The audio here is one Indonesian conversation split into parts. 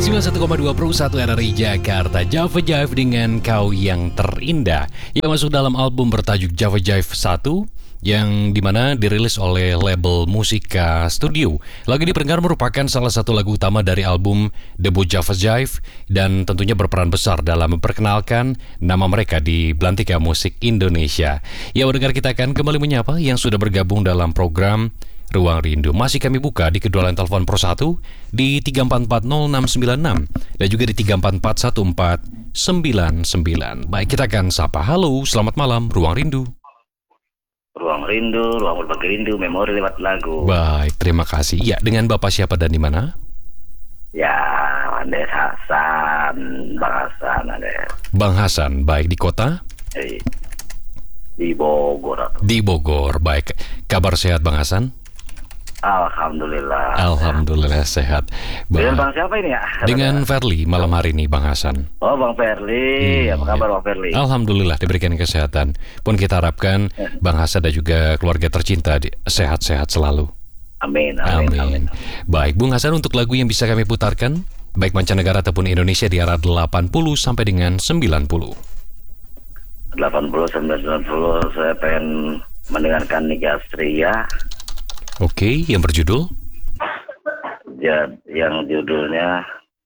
91,2 Pro 1 RRI Jakarta. Java Jive dengan Kau Yang Terindah yang masuk dalam album bertajuk Java Jive 1 yang dimana dirilis oleh label Musika Studio. Lagu ini pendengar merupakan salah satu lagu utama dari album debut Java Jive dan tentunya berperan besar dalam memperkenalkan nama mereka di belantika musik Indonesia. Ya, pendengar, kita akan kembali menyapa yang sudah bergabung dalam program Ruang Rindu. Masih kami buka di kedua line telepon Pro 1 di 3440696 dan juga di 3441499. Baik, kita akan sapa. Halo, selamat malam Ruang Rindu. Ruang Rindu, ruang berbagi rindu, memori lewat lagu. Baik, terima kasih. Ya, dengan Bapak siapa dan di mana? Ya, Andes Hasan, Bang Hasan, Andes. Bang Hasan, baik, di kota? Di Bogor. Di Bogor, baik. Kabar sehat Bang Hasan? Alhamdulillah. Alhamdulillah sehat. Dengan Bang siapa ini ya? Dengan Verly malam hari ini Bang Hasan. Oh, Bang Verly. Apa kabar Bang Verly? Alhamdulillah diberikan kesehatan. Pun kita harapkan Bang Hasan dan juga keluarga tercinta sehat-sehat selalu. Amin. Baik, Bung Hasan, untuk lagu yang bisa kami putarkan baik mancanegara ataupun Indonesia di era 80 sampai dengan 90. 80 sampai 90 saya pengen mendengarkan Nicky Astria. Oke, yang berjudul? Ya, yang judulnya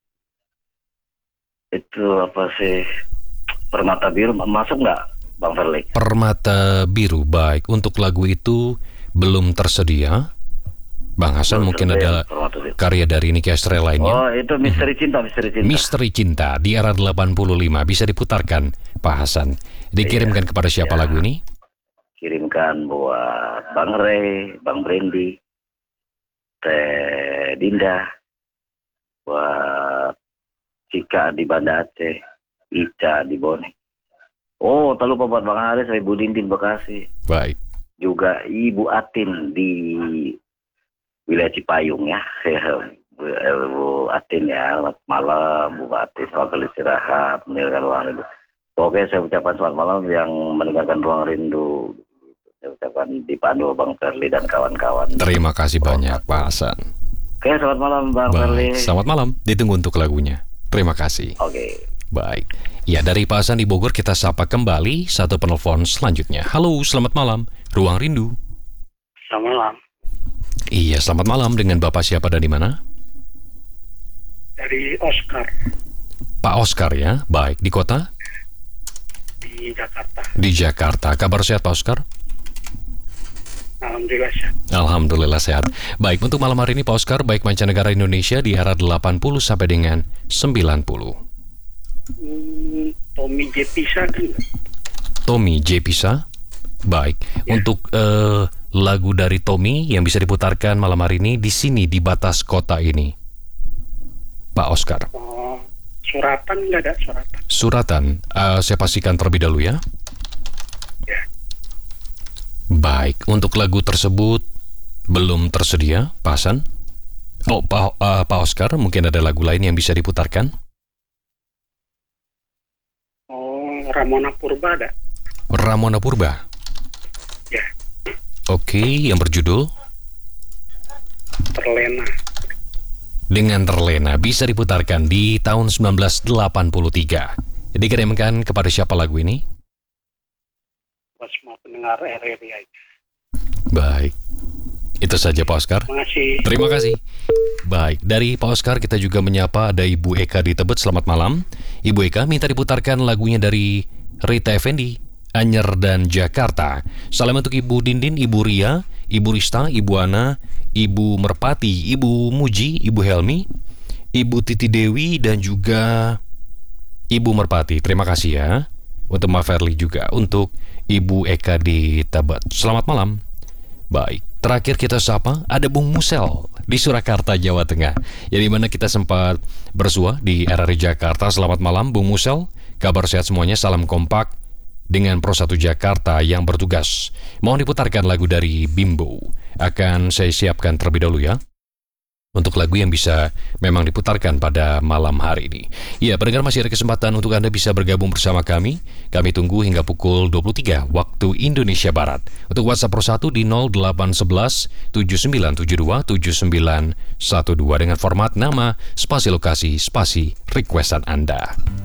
itu apa sih? Permata Biru, masuk nggak, Bang Verly? Permata Biru, baik. Untuk lagu itu belum tersedia. Bang Hasan, mungkin ada karya dari Nicky Astria lainnya. Oh, itu Misteri Cinta. Misteri Cinta di era 85 bisa diputarkan, Pak Hasan. Dikirimkan kepada siapa lagu ini? Kirimkan buat Bang Ray, Bang Brandy, Teh Dinda, buat Cika di Banda Aceh, Ica di Bone. Oh, tak lupa buat Bang Haris, Ibu Dindin Bekasi. Baik. Juga Ibu Atin di wilayah Cipayung ya. Bu Atin ya, selamat malam Bu Atin, selamat istirahat, meninggalkan ruang rindu. Oke, saya ucapkan selamat malam yang meninggalkan ruang rindu. Saya ucapkan dipandu Bang Verly dan kawan-kawan. Terima kasih banyak Pak Hasan. Oke, selamat malam Bang Verly. Selamat malam, ditunggu untuk lagunya. Terima kasih. Oke. Baik. Ya, dari Pak Hasan di Bogor kita sapa kembali satu penelpon selanjutnya. Halo, selamat malam, Ruang Rindu. Selamat malam. Iya, selamat malam. Dengan Bapak siapa dan di mana? Dari Oscar. Pak Oscar ya, baik. Di kota? Di Jakarta. Di Jakarta. Kabar sehat Pak Oscar? Alhamdulillah sehat. Alhamdulillah sehat. Baik, untuk malam hari ini Pak Oscar, baik mancanegara Indonesia di era 80 sampai dengan 90. Tommy J. Pisa kan? Tommy J. Pisa? Baik. Ya. Untuk lagu dari Tommy yang bisa diputarkan malam hari ini di sini di batas kota ini, Pak Oscar. Oh, suratan nggak ada suratan? Suratan, saya pastikan terlebih dahulu ya. Ya. Baik, untuk lagu tersebut belum tersedia, Pak Hasan. Oh, Pak Oscar, mungkin ada lagu lain yang bisa diputarkan? Oh, Ramona Purba ada. Ramona Purba? Ya. Oke, yang berjudul? Terlena. Dengan Terlena bisa diputarkan di tahun 1983. Dikirimkan kepada siapa lagu ini? Buat semua pendengar RRI aja. Baik. Itu saja Pak Oscar. Terima kasih. Baik, dari Pak Oscar kita juga menyapa ada Ibu Eka di Tebet. Selamat malam. Ibu Eka minta diputarkan lagunya dari Rita Effendi, Anyer dan Jakarta. Salam untuk Ibu Dindin, Ibu Ria, Ibu Rista, Ibu Ana, Ibu Merpati, Ibu Muji, Ibu Helmi, Ibu Titi Dewi dan juga Ibu Merpati. Terima kasih ya. Untuk Mbak Verly juga, untuk Ibu Eka di Tebet. Selamat malam. Baik, terakhir kita sapa ada Bung Musel di Surakarta, Jawa Tengah. Yang dimana kita sempat bersua di RRI Jakarta. Selamat malam Bung Musel. Kabar sehat semuanya, salam kompak dengan Pro 1 Jakarta yang bertugas. Mohon diputarkan lagu dari Bimbo. Akan saya siapkan terlebih dahulu ya. untuk lagu yang bisa memang diputarkan pada malam hari ini. Ya, pendengar, masih ada kesempatan untuk Anda bisa bergabung bersama kami. Kami tunggu hingga pukul 23 waktu Indonesia Barat. Untuk WhatsApp Pro 1 di 0811 7972 7912 dengan format nama, spasi lokasi, spasi requestan Anda.